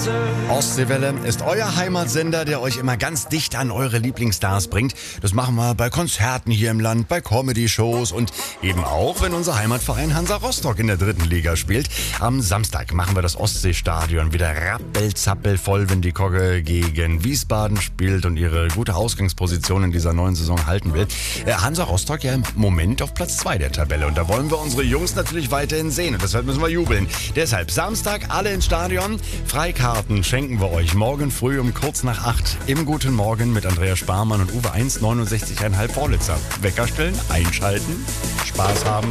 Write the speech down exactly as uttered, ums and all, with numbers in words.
Ostseewelle ist euer Heimatsender, der euch immer ganz dicht an eure Lieblingsstars bringt. Das machen wir bei Konzerten hier im Land, bei Comedy-Shows und eben auch, wenn unser Heimatverein Hansa Rostock in der dritten Liga spielt. Am Samstag machen wir das Ostseestadion wieder rappelzappel voll, wenn die Kogge gegen Wiesbaden spielt und ihre gute Ausgangsposition in dieser neuen Saison halten will. Äh, Hansa Rostock ja im Moment auf Platz zwei der Tabelle und da wollen wir unsere Jungs natürlich weiterhin sehen und deshalb müssen wir jubeln. Deshalb Samstag alle ins Stadion. Freikarten schenken wir euch morgen früh um kurz nach acht im Guten Morgen mit Andreas Sparmann und Uwe eins neunundsechzig Komma fünf Vorlitzer. Wecker stellen, einschalten, Spaß haben.